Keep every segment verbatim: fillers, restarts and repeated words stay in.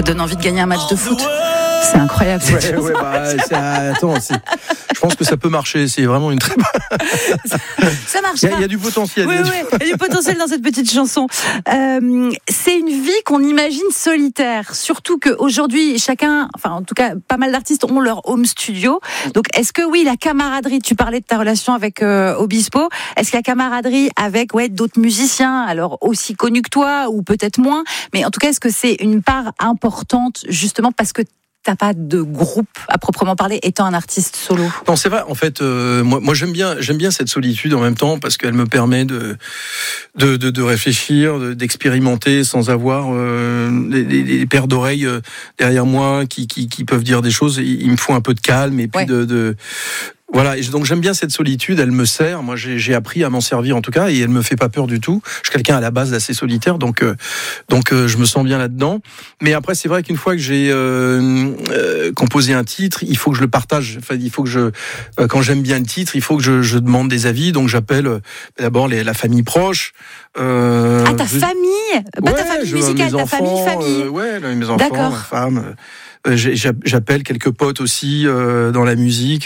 Ça donne envie de gagner un match de foot. C'est incroyable. Cette ouais, ouais, bah, c'est, attends, c'est, je pense que ça peut marcher. C'est vraiment une très bonne. Ça marche. Il y, y a du potentiel. Oui, il y a oui, du... il y a du potentiel dans cette petite chanson. Euh, c'est une vie qu'on imagine solitaire. Surtout qu'aujourd'hui, chacun, enfin en tout cas, pas mal d'artistes ont leur home studio. Donc, est-ce que oui, la camaraderie, tu parlais de ta relation avec euh, Obispo, est-ce qu'il y a camaraderie avec ouais, d'autres musiciens, alors aussi connus que toi, ou peut-être moins, mais en tout cas, est-ce que c'est une part importante, justement, parce que t'as pas de groupe à proprement parler, étant un artiste solo? Non, c'est vrai. En fait, euh, moi, moi, j'aime bien, j'aime bien cette solitude en même temps parce qu'elle me permet de, de, de, de réfléchir, de, d'expérimenter sans avoir euh, des, des, des paires d'oreilles euh, derrière moi qui, qui, qui peuvent dire des choses. Il, il me faut un peu de calme et puis ouais. de, de Voilà, et donc j'aime bien cette solitude, elle me sert, moi j'ai, j'ai appris à m'en servir en tout cas, et elle me fait pas peur du tout. Je suis quelqu'un à la base d'assez solitaire, donc, euh, donc euh, je me sens bien là-dedans. Mais après c'est vrai qu'une fois que j'ai euh, euh, composé un titre, il faut que je le partage. Enfin, il faut que je, euh, quand j'aime bien le titre, il faut que je, je demande des avis, donc j'appelle euh, d'abord les, la famille proche. Euh, ah ta je... famille, pas ouais, ta famille je, musicale, ta enfants, famille, famille. Euh, ouais, mes enfants, D'accord. ma femme. Euh, J'appelle quelques potes aussi euh, dans la musique.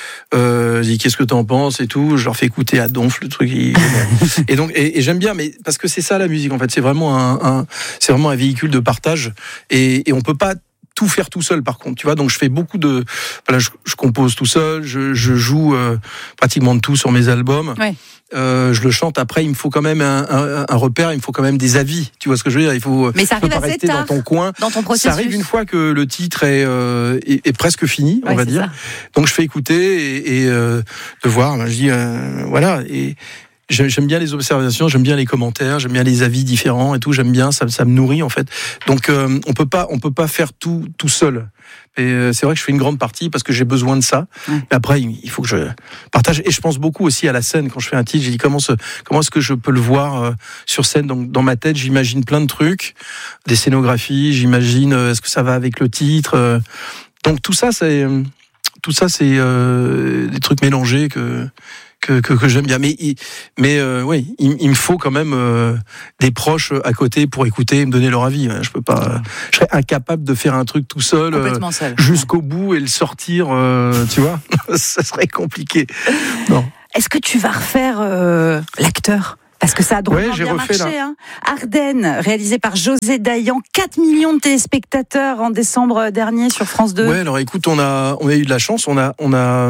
Euh, je dis qu'est-ce que t'en penses et tout. Je leur fais écouter à donf le truc. Et donc et, et j'aime bien, mais parce que c'est ça la musique en fait. C'est vraiment un, un c'est vraiment un véhicule de partage et, et on peut pas tout faire tout seul par contre, tu vois. Donc je fais beaucoup de, voilà, je, je compose tout seul, je, je joue euh, pratiquement de tout sur mes albums. Ouais. Euh, je le chante. Après, il me faut quand même un, un, un repère, il me faut quand même des avis. Tu vois ce que je veux dire? Il faut. Mais ça arrive pas assez rester tard dans ton coin. Dans ton processus. Ça arrive une fois que le titre est, euh, est, est presque fini, on ouais, va dire. Ça. Donc je fais écouter et, et euh, de voir. Je dis euh, voilà. Et j'aime bien les observations, j'aime bien les commentaires, j'aime bien les avis différents et tout. J'aime bien, ça, ça me nourrit en fait. Donc euh, on peut pas, on peut pas faire tout tout seul. Et euh, c'est vrai que je fais une grande partie parce que j'ai besoin de ça. Ouais. Et après, il faut que je partage. Et je pense beaucoup aussi à la scène quand je fais un titre. J'ai dit comment, se, comment est-ce que je peux le voir euh, sur scène. Donc dans ma tête, j'imagine plein de trucs, des scénographies. J'imagine euh, est-ce que ça va avec le titre. Euh, donc tout ça, c'est tout ça, c'est euh, des trucs mélangés que. Que, que, que j'aime bien, mais mais euh, oui, il, il me faut quand même euh, des proches à côté pour écouter et me donner leur avis. Je peux pas, euh, je serais incapable de faire un truc tout seul, euh, seul. jusqu'au bout et le sortir, euh, tu vois, ça serait compliqué. Non. Est-ce que tu vas refaire euh, l'acteur? Parce que ça a drôlement ouais, bien refait, marché. Hein. Ardennes, réalisé par José Dayan, quatre millions de téléspectateurs en décembre dernier sur France deux. Ouais, alors écoute, on a, on a eu de la chance, on a, on a,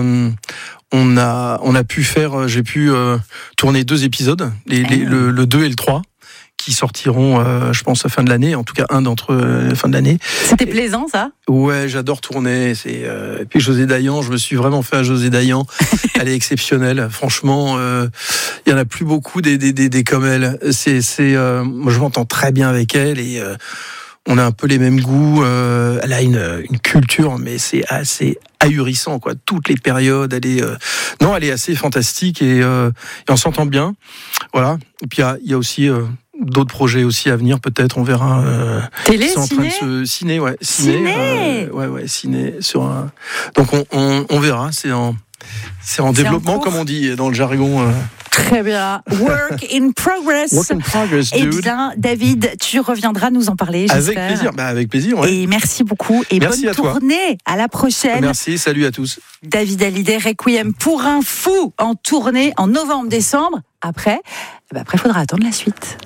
on a, on a pu faire, j'ai pu euh, tourner deux épisodes, les, les, le, le deux et le trois, qui sortiront, euh, je pense, à la fin de l'année, en tout cas un d'entre eux, à la fin de l'année. C'était et, plaisant, ça? Ouais, j'adore tourner. C'est, euh, et puis José Dayan, je me suis vraiment fait à José Dayan. Elle est exceptionnelle. Franchement, euh, il y en a plus beaucoup des, des, des, des comme elle. C'est, c'est, euh, moi, je m'entends très bien avec elle et euh, on a un peu les mêmes goûts. Euh, elle a une, une culture, mais c'est assez ahurissant, quoi. Toutes les périodes, elle est, euh, non, elle est assez fantastique et, euh, et on s'entend bien. Voilà. Et puis il y a, il y a aussi euh, d'autres projets aussi à venir, peut-être, on verra. Euh, Télé, c'est en ciné, train de se ciné, ouais, ciné, ciné. Euh, ouais, ouais, ciné sur un. Donc on, on, on verra. C'est en, c'est en c'est développement, en comme on dit dans le jargon. Euh... Très bien. Work in progress. Work in progress, dude. Eh bien, David, tu reviendras nous en parler, j'espère. Avec plaisir. Bah, avec plaisir. Ouais. Et merci beaucoup. Et merci bonne à tournée. Toi. À la prochaine. Merci. Salut à tous. David Hallyday, Requiem pour un fou en tournée en novembre-décembre. Après, bah après, faudra attendre la suite.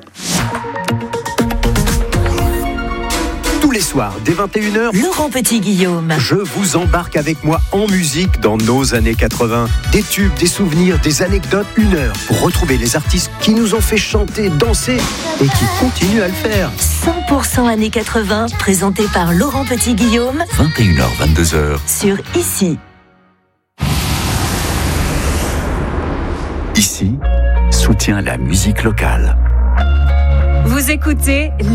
Tous les soirs, dès vingt et une heures, Laurent Petit-Guillaume. Je vous embarque avec moi en musique dans nos années quatre-vingts. Des tubes, des souvenirs, des anecdotes, une heure pour retrouver les artistes qui nous ont fait chanter, danser et qui continuent à le faire. cent pour cent années quatre-vingts, présenté par Laurent Petit-Guillaume. vingt et une heures, vingt-deux heures. Sur Ici. Ici, soutient la musique locale. Vous écoutez